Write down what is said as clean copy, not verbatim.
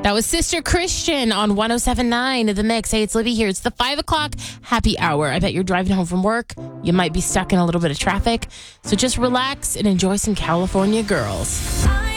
That was Sister Christian on 107.9 The Mix. Hey, it's Libby here. It's the 5 o'clock happy hour. I bet you're driving home from work. You might be stuck in a little bit of traffic. So just relax and enjoy some California girls.